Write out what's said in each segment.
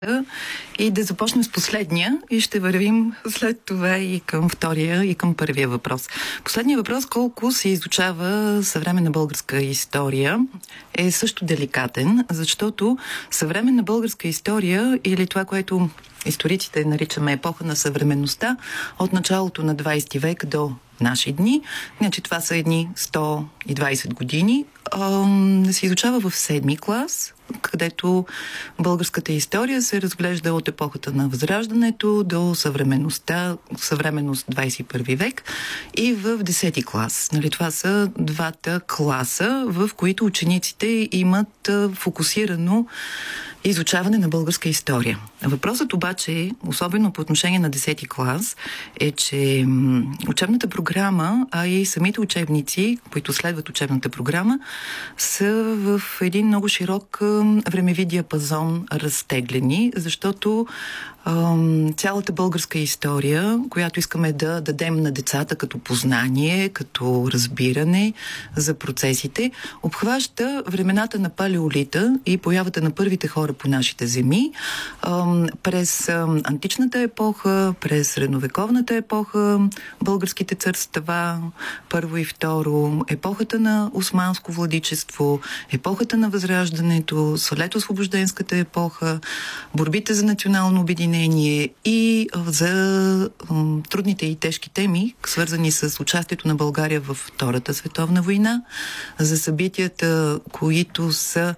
И да започнем с последния и ще вървим след това и към втория и към първия въпрос. Последният въпрос, колко се изучава съвременна българска история, е също деликатен, защото съвременна българска история, или това, което историците наричаме епоха на съвременността, от началото на 20 век до наши дни, значи това са едни 120 години, се изучава в 7-ми клас, където българската история се разглежда от епохата на Възраждането до съвременността, съвременност 21 век, и в 10-ти клас. Нали, това са двата класа, в които учениците имат фокусирано изучаване на българска история. Въпросът обаче, особено по отношение на 10-ти клас, е, че учебната програма, а и самите учебници, които следват учебната програма, са в един много широк времеви диапазон разтеглени, защото цялата българска история, която искаме да дадем на децата като познание, като разбиране за процесите, обхваща времената на палеолита и появата на първите хора по нашите земи, през античната епоха, през средновековната епоха, българските царства, първо и второ, епохата на османско владичество, епохата на Възраждането, след освобожденската епоха, борбите за национално обединение и за трудните и тежки теми, свързани с участието на България във Втората световна война, за събитията, които са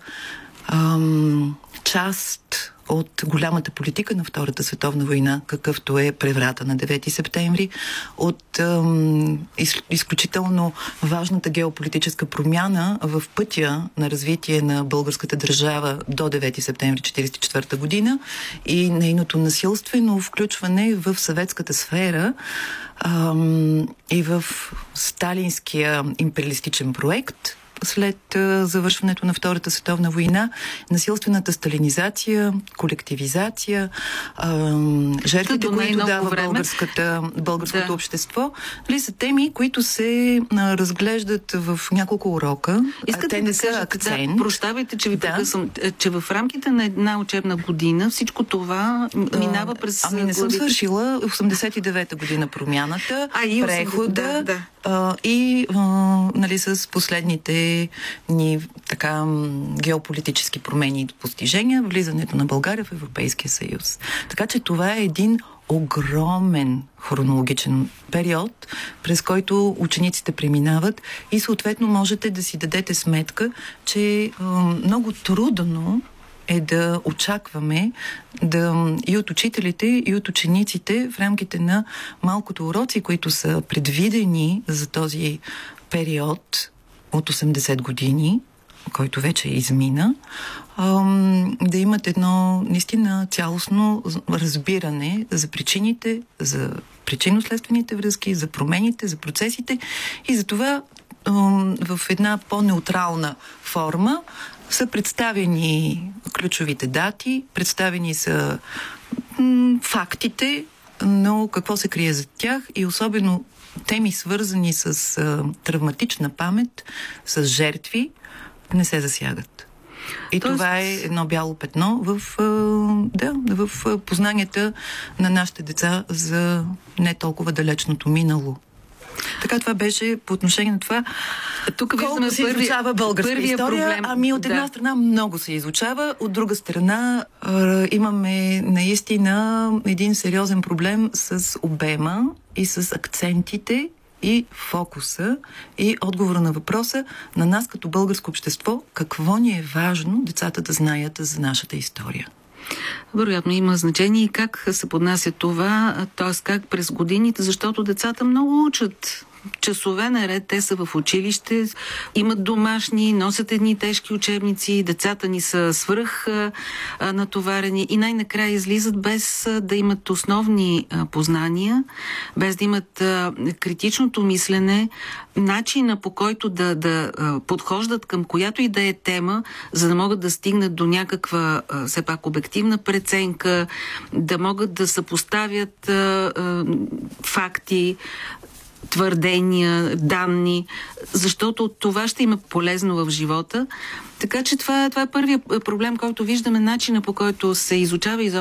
част от голямата политика на Втората световна война, какъвто е преврата на 9 септември, от изключително важната геополитическа промяна в пътя на развитие на българската държава до 9 септември 1944 година и нейното насилствено включване в съветската сфера и в сталинския империалистичен проект след завършването на Втората световна война, насилствената сталинизация, колективизация, жертвите, които дава българското общество, са теми, които се разглеждат в няколко урока. Те не са акцент. Прощавайте, че ви прекъсвам, че в рамките на една учебна година всичко това минава през... не съм свършила 89-та година промяната, прехода и с последните ни така геополитически промени и постижения, влизането на България в Европейския съюз. Така че това е един огромен хронологичен период, през който учениците преминават и съответно можете да си дадете сметка, че много трудно е да очакваме и от учителите, и от учениците в рамките на малкото уроци, които са предвидени за този период от 80 години, който вече измина, да имат едно наистина цялостно разбиране за причините, за причинно-следствените връзки, за промените, за процесите и за това в една по-неутрална форма са представени ключовите дати, представени са фактите, но какво се крие за тях и особено теми, свързани с травматична памет, с жертви, не се засягат. И това е едно бяло петно в познанията на нашите деца за не толкова далечното минало. Така това беше по отношение на това. Тук колко се изучава българска история. Проблем. От една страна много се изучава, от друга страна имаме наистина един сериозен проблем с обема и с акцентите и фокуса и отговора на въпроса на нас като българско общество, какво ни е важно децата да знаят за нашата история. Вероятно има значение и как се поднася това, т.е. как през годините, защото децата много учат. Часове наред, те са в училище, имат домашни, носят едни тежки учебници, децата ни са свръх натоварени и най-накрая излизат без да имат основни познания, без да имат критичното мислене, начина по който да подхождат към която и да е тема, за да могат да стигнат до някаква все пак обективна преценка, да могат да съпоставят факти, твърдения, данни, защото това ще има полезно в живота. Така че това е първият проблем, който виждаме, начина по който се изучава